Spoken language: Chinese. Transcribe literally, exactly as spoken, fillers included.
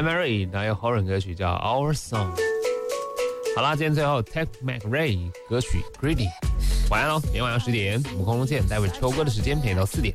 Emery 还有 Horan 歌曲叫 Our Song。好啦，今天最后 Ted McRae 歌曲 Greedy。晚安喽，明天晚上十点，我们空中见，待会秋歌的时间陪你到四点。